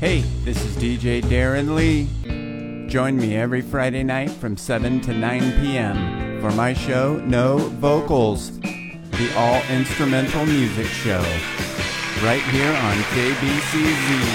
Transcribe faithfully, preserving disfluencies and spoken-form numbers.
Hey, this is D J Darren Lee. Join me every Friday night from seven to nine p.m. for my show, No Vocals, the all-instrumental music show, right here on K B C Z.